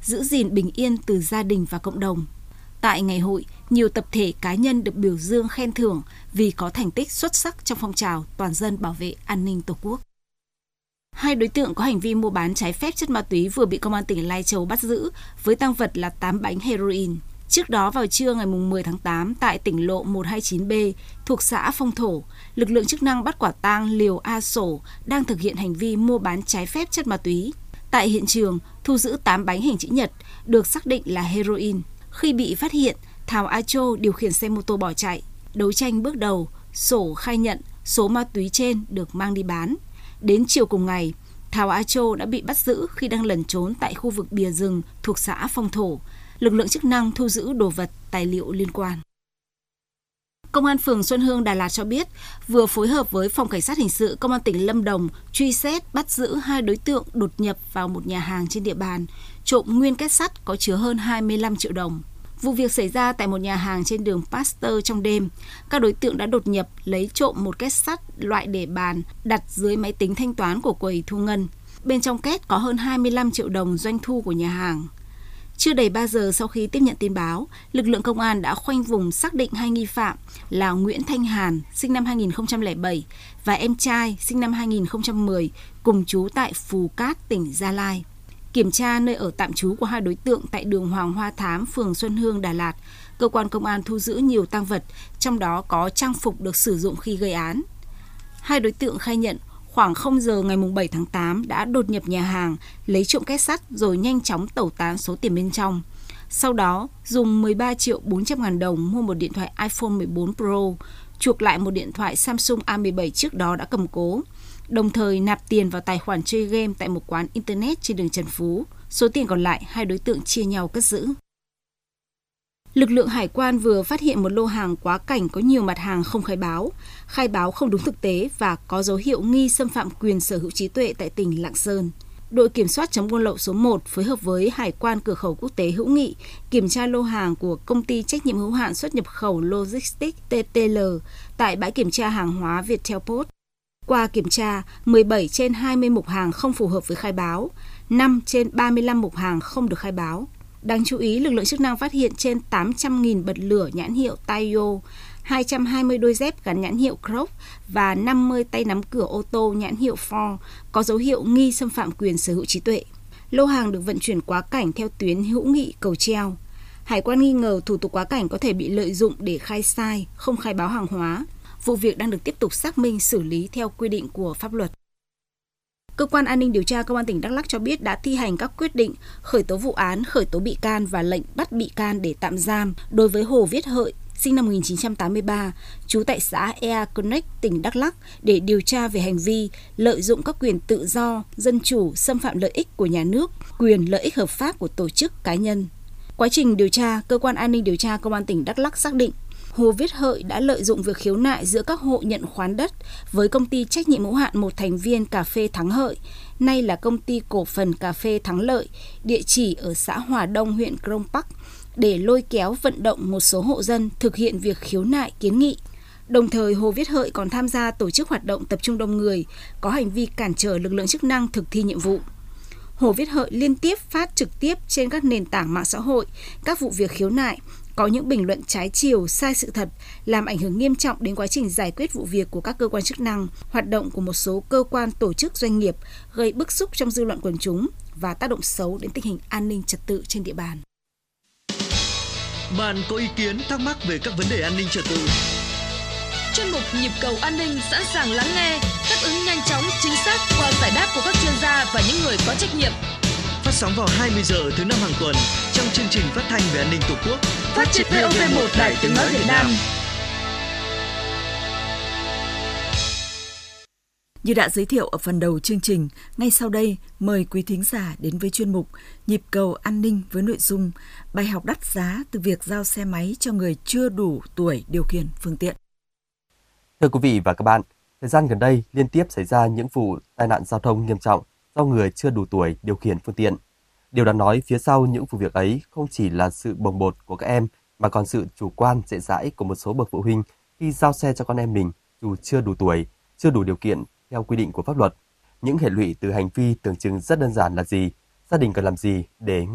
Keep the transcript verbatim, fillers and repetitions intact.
giữ gìn bình yên từ gia đình và cộng đồng. Tại ngày hội, nhiều tập thể cá nhân được biểu dương khen thưởng vì có thành tích xuất sắc trong phong trào toàn dân bảo vệ an ninh Tổ quốc. Hai đối tượng có hành vi mua bán trái phép chất ma túy vừa bị Công an tỉnh Lai Châu bắt giữ với tang vật là tám bánh heroin. Trước đó vào trưa ngày mười tháng tám tại tỉnh lộ một hai chín B thuộc xã Phong Thổ, lực lượng chức năng bắt quả tang Liều A Sổ đang thực hiện hành vi mua bán trái phép chất ma túy. Tại hiện trường, thu giữ tám bánh hình chữ nhật được xác định là heroin. Khi bị phát hiện, Thảo A Chô điều khiển xe mô tô bỏ chạy. Đấu tranh bước đầu, Sổ khai nhận số ma túy trên được mang đi bán. Đến chiều cùng ngày, Thảo A Chô đã bị bắt giữ khi đang lẩn trốn tại khu vực bìa rừng thuộc xã Phong Thổ. Lực lượng chức năng thu giữ đồ vật, tài liệu liên quan. Công an phường Xuân Hương, Đà Lạt cho biết vừa phối hợp với Phòng Cảnh sát Hình sự Công an tỉnh Lâm Đồng truy xét bắt giữ hai đối tượng đột nhập vào một nhà hàng trên địa bàn, trộm nguyên két sắt có chứa hơn hai mươi lăm triệu đồng. Vụ việc xảy ra tại một nhà hàng trên đường Pasteur trong đêm. Các đối tượng đã đột nhập lấy trộm một két sắt loại để bàn đặt dưới máy tính thanh toán của quầy thu ngân. Bên trong két có hơn hai mươi lăm triệu đồng doanh thu của nhà hàng. Chưa đầy ba giờ sau khi tiếp nhận tin báo, lực lượng công an đã khoanh vùng xác định hai nghi phạm là Nguyễn Thanh Hàn, sinh năm hai nghìn không trăm lẻ bảy, và em trai, sinh năm hai nghìn không trăm mười, cùng trú tại Phù Cát, tỉnh Gia Lai. Kiểm tra nơi ở tạm trú của hai đối tượng tại đường Hoàng Hoa Thám, phường Xuân Hương, Đà Lạt, cơ quan công an thu giữ nhiều tang vật, trong đó có trang phục được sử dụng khi gây án. Hai đối tượng khai nhận khoảng không giờ ngày bảy tháng tám đã đột nhập nhà hàng, lấy trộm két sắt rồi nhanh chóng tẩu tán số tiền bên trong. Sau đó, dùng mười ba triệu bốn trăm ngàn đồng mua một điện thoại iPhone mười bốn Pro, chuộc lại một điện thoại Samsung A mười bảy trước đó đã cầm cố, đồng thời nạp tiền vào tài khoản chơi game tại một quán Internet trên đường Trần Phú. Số tiền còn lại, hai đối tượng chia nhau cất giữ. Lực lượng hải quan vừa phát hiện một lô hàng quá cảnh có nhiều mặt hàng không khai báo, khai báo không đúng thực tế và có dấu hiệu nghi xâm phạm quyền sở hữu trí tuệ tại tỉnh Lạng Sơn. Đội kiểm soát chống buôn lậu số một phối hợp với Hải quan cửa khẩu quốc tế Hữu Nghị kiểm tra lô hàng của công ty trách nhiệm hữu hạn xuất nhập khẩu Logistics T T L tại bãi kiểm tra hàng hóa Viettelport. Qua kiểm tra, mười bảy trên hai mươi mục hàng không phù hợp với khai báo, năm trên ba mươi lăm mục hàng không được khai báo. Đáng chú ý, lực lượng chức năng phát hiện trên tám trăm nghìn bật lửa nhãn hiệu Taiyo, hai trăm hai mươi đôi dép gắn nhãn hiệu Crocs và năm mươi tay nắm cửa ô tô nhãn hiệu Ford có dấu hiệu nghi xâm phạm quyền sở hữu trí tuệ. Lô hàng được vận chuyển quá cảnh theo tuyến Hữu Nghị Cầu Treo. Hải quan nghi ngờ thủ tục quá cảnh có thể bị lợi dụng để khai sai, không khai báo hàng hóa. Vụ việc đang được tiếp tục xác minh xử lý theo quy định của pháp luật. Cơ quan An ninh điều tra Công an tỉnh Đắk Lắk cho biết đã thi hành các quyết định khởi tố vụ án, khởi tố bị can và lệnh bắt bị can để tạm giam đối với Hồ Viết Hợi, sinh năm một nghìn chín trăm tám mươi ba, trú tại xã Ea Connect, tỉnh Đắk Lắk để điều tra về hành vi lợi dụng các quyền tự do, dân chủ, xâm phạm lợi ích của nhà nước, quyền lợi ích hợp pháp của tổ chức cá nhân. Quá trình điều tra, Cơ quan An ninh điều tra Công an tỉnh Đắk Lắk xác định Hồ Viết Hợi đã lợi dụng việc khiếu nại giữa các hộ nhận khoán đất với công ty trách nhiệm hữu hạn một thành viên cà phê Thắng Hợi, nay là công ty cổ phần cà phê Thắng Lợi, địa chỉ ở xã Hòa Đông, huyện Crong Park, để lôi kéo vận động một số hộ dân thực hiện việc khiếu nại kiến nghị. Đồng thời, Hồ Viết Hợi còn tham gia tổ chức hoạt động tập trung đông người, có hành vi cản trở lực lượng chức năng thực thi nhiệm vụ. Hồ Viết Hợi liên tiếp phát trực tiếp trên các nền tảng mạng xã hội các vụ việc khiếu nại, có những bình luận trái chiều, sai sự thật, làm ảnh hưởng nghiêm trọng đến quá trình giải quyết vụ việc của các cơ quan chức năng, hoạt động của một số cơ quan, tổ chức, doanh nghiệp, gây bức xúc trong dư luận quần chúng và tác động xấu đến tình hình an ninh trật tự trên địa bàn. Bạn có ý kiến, thắc mắc về các vấn đề an ninh trật tự? Chuyên mục Nhịp cầu an ninh sẵn sàng lắng nghe, đáp ứng nhanh chóng, chính xác qua giải đáp của các chuyên gia và những người có trách nhiệm. Phát sóng vào hai mươi giờ thứ năm hàng tuần trong chương trình phát thanh về an ninh Tổ quốc. Phát trên vê o vê một Đài Tiếng nói Việt Nam. Như đã giới thiệu ở phần đầu chương trình, ngay sau đây mời quý thính giả đến với chuyên mục Nhịp cầu an ninh với nội dung bài học đắt giá từ việc giao xe máy cho người chưa đủ tuổi điều khiển phương tiện. Thưa quý vị và các bạn, thời gian gần đây liên tiếp xảy ra những vụ tai nạn giao thông nghiêm trọng do người chưa đủ tuổi điều khiển phương tiện. Điều đáng nói phía sau những vụ việc ấy không chỉ là sự bồng bột của các em mà còn sự chủ quan dễ dãi của một số bậc phụ huynh khi giao xe cho con em mình dù chưa đủ tuổi, chưa đủ điều kiện theo quy định của pháp luật. Những hệ lụy từ hành vi tưởng chừng rất đơn giản là gì? Gia đình cần làm gì để